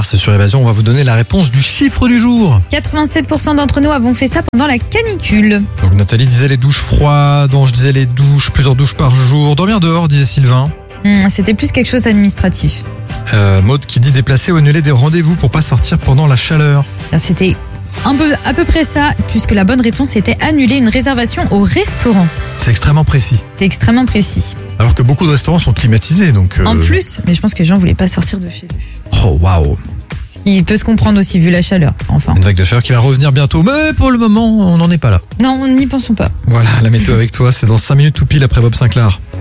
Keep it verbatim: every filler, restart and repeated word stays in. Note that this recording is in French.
c'est sur Évasion, on va vous donner la réponse du chiffre du jour. quatre-vingt-sept pour cent d'entre nous avons fait ça pendant la canicule. Donc Nathalie disait les douches froides, Ange disait les douches, plusieurs douches par jour, dormir dehors, disait Sylvain. Hum, C'était plus quelque chose d'administratif. Euh, Maud qui dit déplacer ou annuler des rendez-vous pour pas sortir pendant la chaleur. Ben, C'était un peu, à peu près ça, puisque la bonne réponse était annuler une réservation au restaurant. C'est extrêmement précis. C'est extrêmement précis. Alors que beaucoup de restaurants sont climatisés, donc... euh, En plus, mais je pense que les gens voulaient pas sortir de chez eux. Oh, waouh. Ce qui peut se comprendre aussi vu la chaleur. Enfin, Une vague de chaleur qui va revenir bientôt, mais pour le moment, on n'en est pas là. non, n'y pensons pas. Voilà, la météo avec toi, c'est dans cinq minutes tout pile après Bob Sinclair.